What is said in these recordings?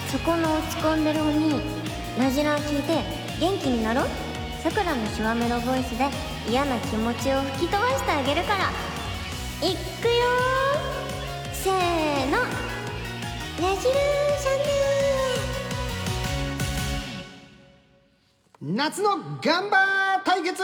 そこの落ち込んでる鬼、ラジラー聞いて元気になろう。さくらのシュワメロボイスで嫌な気持ちを吹き飛ばしてあげるから。いっくよー、せーの、ラジラーチャンネル。 夏のガンバ対決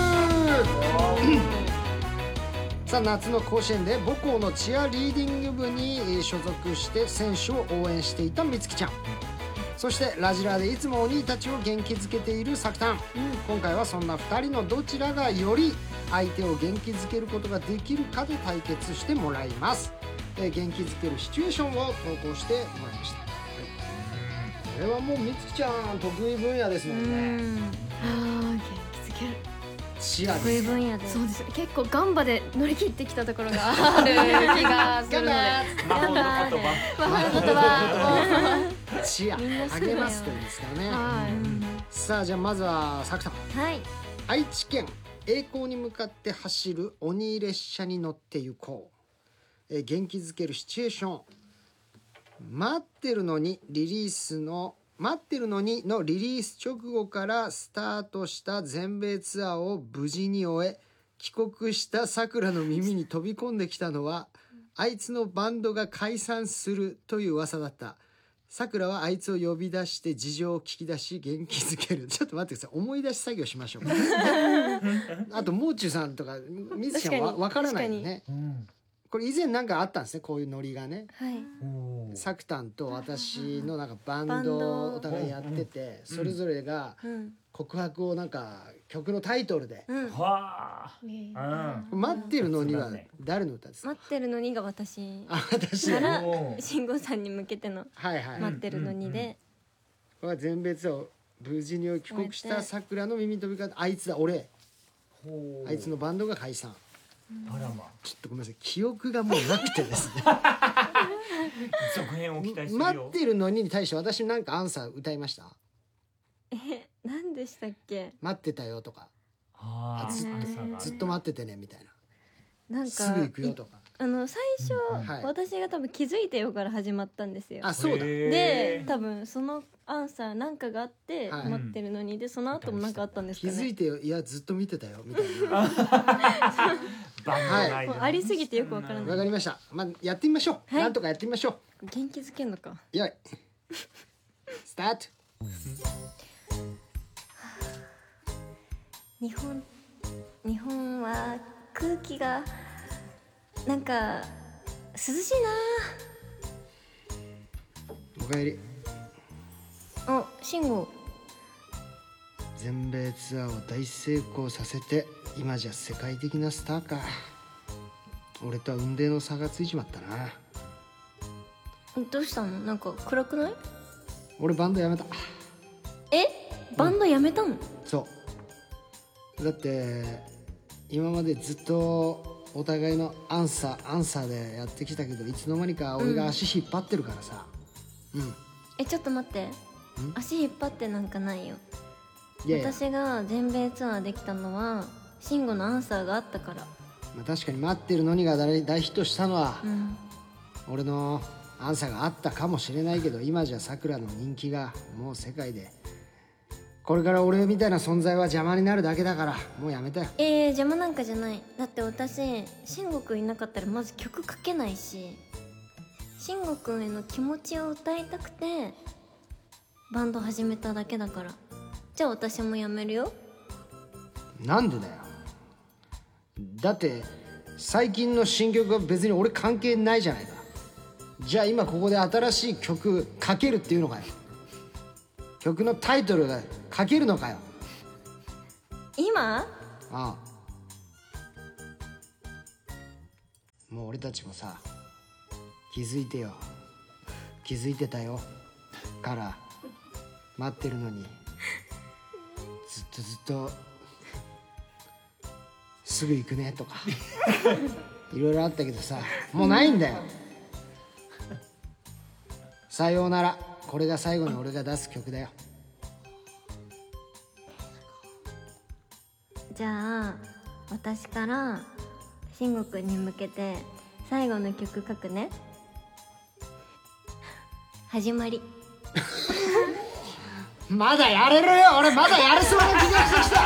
さあ、夏の甲子園で母校のチアリーディング部に所属して選手を応援していたみつきちゃん、そしてラジラーでいつも鬼たちを元気づけているさくたん、今回はそんな2人のどちらがより相手を元気づけることができるかで対決してもらいます。元気づけるシチュエーションを投稿してもらいました。これはもうみつきちゃん得意分野ですもんね。 元気づけるチア得意分野で。 そうです。結構ガンバで乗り切ってきたところがある気がするので魔法の言葉魔法の言葉チア励ますといいですからね。 はいさあ、じゃあまずはさくさん、 はい。 愛知県栄光に向かって走る鬼列車に乗って行こう。元気づけるシチュエーション。待ってるのにのリリース直後からスタートした全米ツアーを無事に終え、帰国したさくらの耳に飛び込んできたのは、あいつのバンドが解散するという噂だった。さくらはあいつを呼び出して事情を聞き出し元気づける。ちょっと待ってください、思い出し作業しましょう。あともう中さんとかみずちゃんは分からないよね。これ以前なんかあったんですね、こういうノリがね。 はい。 さくたんと私のなんかバンドをお互いやってて、それぞれが告白をなんか曲のタイトルで、 は待ってるのには誰の歌ですか？ 待ってるのにが私私からおー慎吾さんに向けてのはいはい、 待ってるのにで、 これは全別を無事に帰国したさくらの耳に飛び交って、あいつだ俺、あいつのバンドが解散。 あらまちょっとごめんなさい、記憶がもうなくてですね。 続編を期待するよ。 待ってるのにに対して私なんかアンサー歌いました？ 何でしたっけ？ 待ってたよとか、ずっと待っててねみたいな、 なんすぐ行かくよとか。 最初、 はい私が多分気づいてよから始まったんですよ。 あ、そうだ。 で多分そのアンサーなんかがあってはい待ってるのにで、その後もなんかあったんですかね。 気づいてよ、いやずっと見てたよみたいな。 バンド内でもうありすぎてよくわからない。 わかりました。まあやってみましょう。 はいなんとかやってみましょう。 元気づけんのか。 よい。スタート。 日本は空気がなんか涼しいおかえり。 な。慎吾。 全米ツアーを大成功させて、今じゃ世界的なスターか。俺とは雲泥の差がついちまったな。 どうしたの？なんか暗くない？ 俺バンドやめた。 バンドやめたの？ そうだって今までずっとお互いのアンサーでやってきたけど、いつの間にか俺が足引っ張ってるからさ。 ちょっと待って。足引っ張ってなんかないよ。 いやいや、 私が全米ツアーできたのは慎吾のアンサーがあったから。 まあ、確かに待ってるのにが大ヒットしたのは、俺のアンサーがあったかもしれないけど、今じゃさくらの人気がもう世界で、これから俺みたいな存在は邪魔になるだけだから、もうやめたよ。 邪魔なんかじゃない。だって私慎吾くんいなかったらまず曲書けないし、慎吾くんへの気持ちを歌いたくてバンド始めただけだから。じゃあ私もやめるよ。 なんでだよ。だって最近の新曲は別に俺関係ないじゃないか。じゃあ今ここで新しい曲書けるっていうのかよ。曲のタイトルが書けるのかよ。 今？ ああ、もう俺たちもさ、気づいてよ、気づいてたよから待ってるのに、ずっとすぐ行くねとかいろいろあったけどさ、もうないんだよ。さようなら、これが最後に俺が出す曲だよ。 じゃあ私から慎吾くんに向けて最後の曲書くね。始まり。 まだやれるよ、俺まだやれそうな気がしてきた。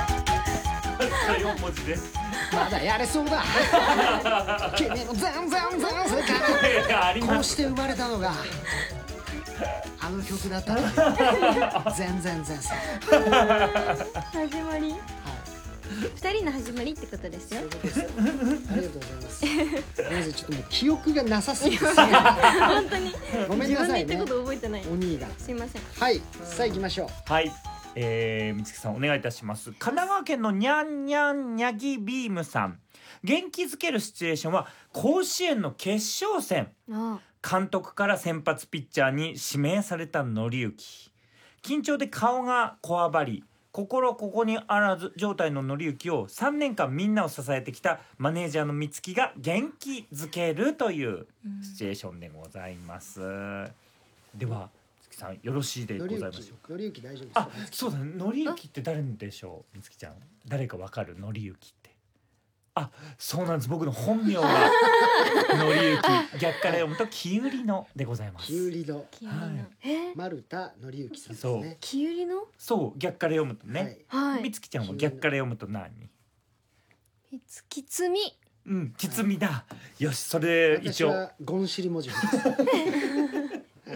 4文字ですまだやれそうだ。君の全然全世いやあり界。こうますして生まれたのがあの曲だったの。全然全世界。 始まり二人の始まりってことですよ。 そういうことですよ。ありがとうございます。ごめんなさい、ちょっともう記憶がなさすぎて。 本当にごめん自なさいね。 分で言ったこと覚えてない。 お兄が。 すいません。 はい、さあ行きましょう。 はいみつきさんお願いいたします。神奈川県のにゃんにゃんにゃぎビームさん、元気づけるシチュエーションは甲子園の決勝戦。 あ監督から先発ピッチャーに指名された則之、緊張で顔がこわばり心ここにあらず状態の則之を3年間みんなを支えてきたマネージャーの美月が元気づけるというシチュエーションでございます、では美月さんよろしいでございましょうか。 のりゆき大丈夫ですあか。 そうだね、則之って誰でしょう美月ちゃん、誰かわかる？則之ってあ、そうなんです。僕の本名が則之、逆から読むときゆりのでございます。 きゅうりのきゆりのはい丸田のりゆきさんですそうね。 きゆりのそう、逆から読むとね。 はい美月ちゃんは逆から読むと何？ きつみうん、きつみだ。よし、それ一応私はゴンシリモジフです。はい、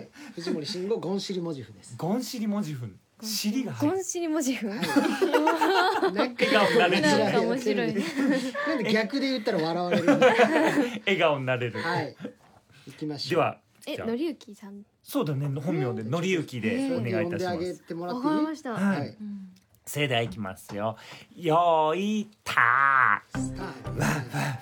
藤森慎吾ゴンシリモジフです。 ゴンシリモジフン、尻が入る。 ゴンシリモジフなんか笑顔になれるなんか面白いなんで逆で言ったら笑われる。 笑顔になれる。 はい。行きましょう。 では、じゃあのりゆきさんそうだね、本名で則之でお願いいたし呼んであげます。 てもらっていい？ わかりましたははいい。 それではいきますよ。よいたスタートです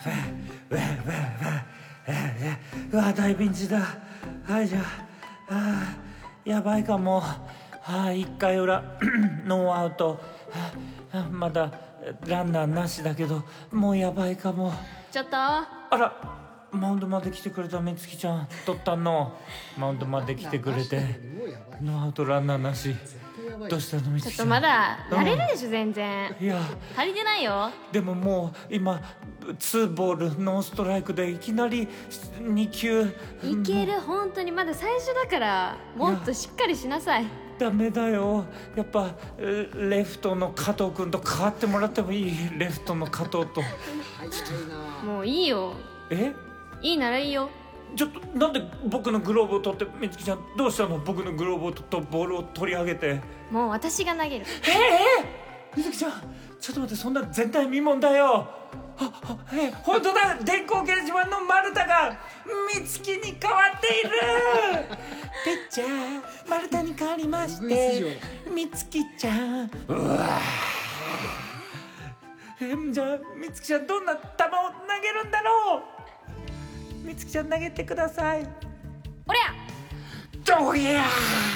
ね。 うわ大ピンチだ。はいじゃあ、やばいかも。1回裏ノーアウト。まだランナーなしだけどもうやばいかも。 ちょっとあらマウンドまで来てくれた美月ちゃん、取ったのマウンドまで来てくれてもうやばい。 ノーアウトランナーなし。 絶対やばい。 どうしたの美月ちゃん。 ちょっとまだやれるでしょ全然いや足りてないよでももう今2ボールノーストライクでいきなり2球いける本当にまだ最初だからもっとしっかりしなさいダメだよ。やっぱレフトの加藤君と代わってもらってもいい？レフトの加藤と。 早いな。 もういいよえいいならいいよちょっとなんで僕のグローブを取って美月ちゃんどうしたの？僕のグローブとボールを取り上げて。 もう私が投げる美月ちゃんちょっと待って、そんな全体未聞だよ。本当だ、電光掲示板の丸太が美月に変わっている。ピッチャー丸太に変わりましウグイス嬢て美月ちゃん、うわじゃあ美月ちゃんどんな球を投げるんだろう。美月ちゃん投げてください。 おりゃどりゃ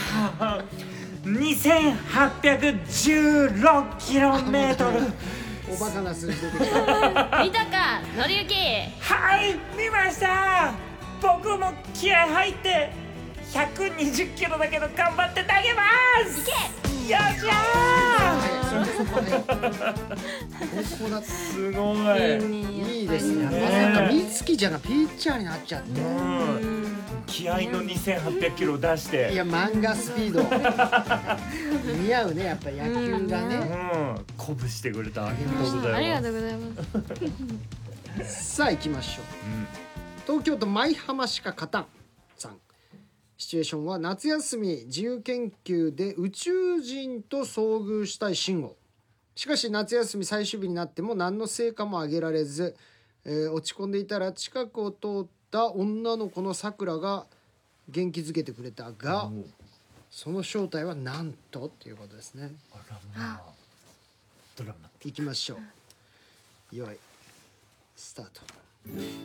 2816km。 おバカな数字出てきた。 見たかのりゆきはい見ました。僕も気合入って120キロだけど頑張って投げます。いけよっしゃここだ。 すごい。 いいですね。まさか美月ちゃんがピッチャーになっちゃって。 気合の2800キロ出していや漫画スピード似合うね、やっぱり野球がね。 鼓舞してくれた。ありがとうございます。 ありがとうございますさあ行きましょう。東京都舞浜鹿カタンさん。シチュエーションは夏休み自由研究で宇宙人と遭遇したい慎吾。しかし夏休み最終日になっても何の成果も上げられず、落ち込んでいたら近くを通った女の子のさくらが元気づけてくれたが、その正体はなんとっていうことですね。 あらまあドラマ。 いきましょう。よいスタート。